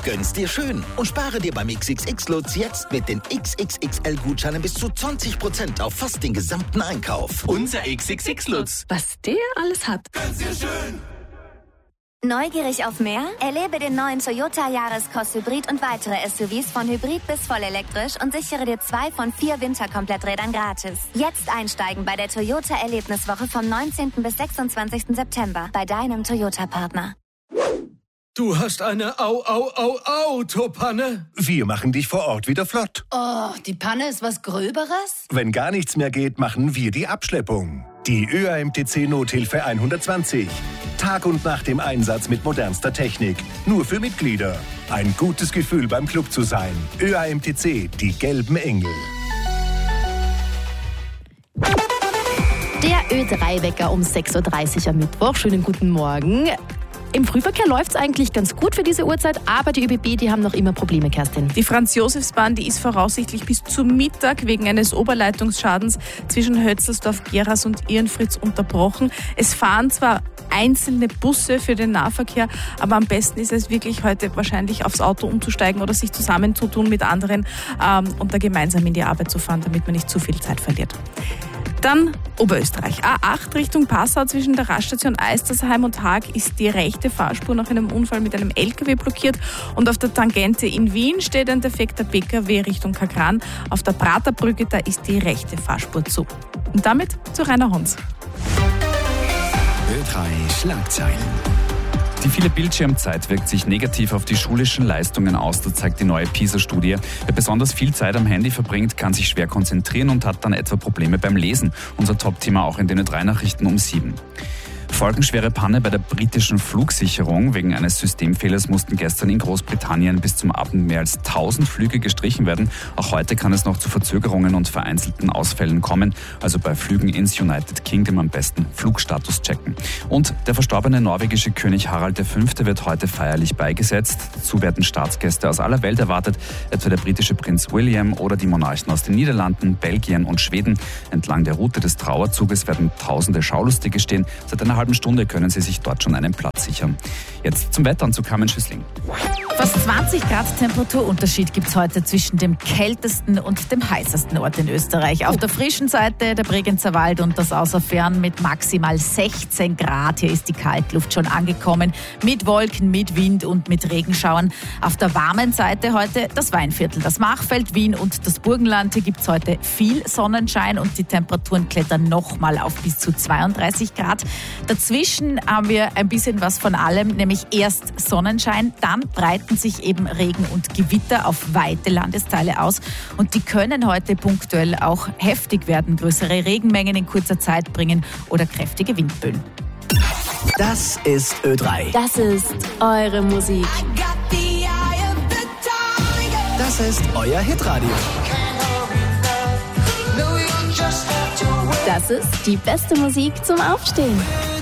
Gönn's dir schön und spare dir beim XXX-Lutz jetzt mit den XXXL-Gutscheinen bis zu 20% auf fast den gesamten Einkauf. Unser XXX-Lutz. Was der alles hat. Gönn's dir schön. Neugierig auf mehr? Erlebe den neuen Toyota Yaris Hybrid und weitere SUVs von Hybrid bis vollelektrisch und sichere dir 2 von 4 Winterkompletträdern gratis. Jetzt einsteigen bei der Toyota Erlebniswoche vom 19. bis 26. September bei deinem Toyota-Partner. Du hast eine Autopanne? Wir machen dich vor Ort wieder flott. Oh, die Panne ist was Gröberes? Wenn gar nichts mehr geht, machen wir die Abschleppung. Die ÖAMTC Nothilfe 120. Tag und Nacht im Einsatz mit modernster Technik. Nur für Mitglieder. Ein gutes Gefühl beim Club zu sein. ÖAMTC, die gelben Engel. Der Ö3-Wecker um 6.30 Uhr am Mittwoch. Schönen guten Morgen. Im Frühverkehr läuft es eigentlich ganz gut für diese Uhrzeit, aber die ÖBB, die haben noch immer Probleme, Kerstin. Die Franz-Josefs-Bahn, die ist voraussichtlich bis zum Mittag wegen eines Oberleitungsschadens zwischen Hötzelsdorf, Geras und Irnfritz unterbrochen. Es fahren zwar einzelne Busse für den Nahverkehr, aber am besten ist es wirklich heute wahrscheinlich aufs Auto umzusteigen oder sich zusammenzutun mit anderen und da gemeinsam in die Arbeit zu fahren, damit man nicht zu viel Zeit verliert. Dann Oberösterreich. A8 Richtung Passau zwischen der Raststation Eistersheim und Haag ist die rechte Fahrspur nach einem Unfall mit einem LKW blockiert und auf der Tangente in Wien steht ein defekter PKW Richtung Kagran. Auf der Praterbrücke, da ist die rechte Fahrspur zu. Und damit zu Rainer Hunz. Ö3 Schlagzeilen. Die viele Bildschirmzeit wirkt sich negativ auf die schulischen Leistungen aus, das zeigt die neue PISA-Studie. Wer besonders viel Zeit am Handy verbringt, kann sich schwer konzentrieren und hat dann etwa Probleme beim Lesen. Unser Top-Thema auch in den Ö3-Nachrichten um 7. Folgenschwere Panne bei der britischen Flugsicherung. Wegen eines Systemfehlers mussten gestern in Großbritannien bis zum Abend mehr als 1000 Flüge gestrichen werden. Auch heute kann es noch zu Verzögerungen und vereinzelten Ausfällen kommen. Also bei Flügen ins United Kingdom am besten Flugstatus checken. Und der verstorbene norwegische König Harald V. wird heute feierlich beigesetzt. Dazu werden Staatsgäste aus aller Welt erwartet, etwa der britische Prinz William oder die Monarchen aus den Niederlanden, Belgien und Schweden. Entlang der Route des Trauerzuges werden tausende Schaulustige stehen. Seit einer halben Stunde können Sie sich dort schon einen Platz sichern. Jetzt zum Wetter und zu Carmen Schüssling. Fast 20 Grad Temperaturunterschied gibt es heute zwischen dem kältesten und dem heißesten Ort in Österreich. Auf der frischen Seite der Bregenzer Wald und das Außerfern mit maximal 16 Grad. Hier ist die Kaltluft schon angekommen, mit Wolken, mit Wind und mit Regenschauern. Auf der warmen Seite heute das Weinviertel, das Machfeld, Wien und das Burgenland. Hier gibt es heute viel Sonnenschein und die Temperaturen klettern nochmal auf bis zu 32 Grad. Dazwischen haben wir ein bisschen was von allem, nämlich erst Sonnenschein, dann breiten sich eben Regen und Gewitter auf weite Landesteile aus und die können heute punktuell auch heftig werden, größere Regenmengen in kurzer Zeit bringen oder kräftige Windböen. Das ist Ö3. Das ist eure Musik. Das ist euer Hitradio. Das ist die beste Musik zum Aufstehen.